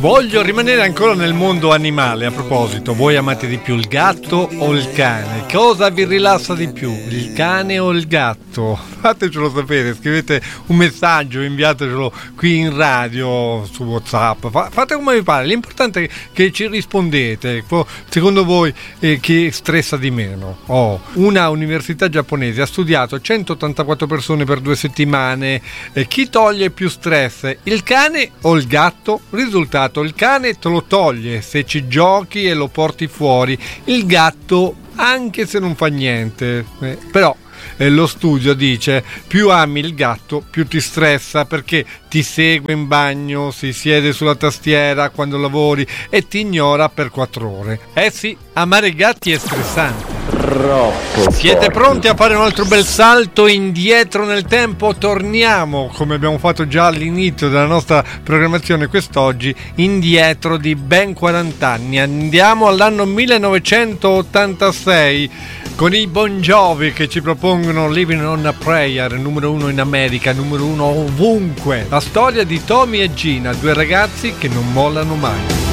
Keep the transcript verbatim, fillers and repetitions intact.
Voglio rimanere ancora nel mondo animale. A proposito, voi amate di più il gatto o il cane? Cosa vi rilassa di più, il cane o il gatto? Fatecelo sapere, scrivete un messaggio, inviatecelo qui in radio, su WhatsApp, fate come vi pare, l'importante è che ci rispondete. Secondo voi eh, chi stressa di meno? Oh, una università giapponese ha studiato centottantaquattro persone per due settimane. Eh, chi toglie più stress, il cane o il gatto? Risultato: il cane te lo toglie se ci giochi e lo porti fuori, il gatto anche se non fa niente, eh, però eh, lo studio dice più ami il gatto più ti stressa, perché ti segue in bagno, si siede sulla tastiera quando lavori e ti ignora per quattro ore. Eh sì, amare i gatti è stressante. Troppo. Siete pronti a fare un altro bel salto indietro nel tempo? Torniamo, come abbiamo fatto già all'inizio della nostra programmazione quest'oggi, indietro di ben quaranta anni. Andiamo all'anno millenovecentottantasei con i Bon Jovi che ci propongono Living on a Prayer, numero uno in America, numero uno ovunque. La storia di Tommy e Gina, due ragazzi che non mollano mai.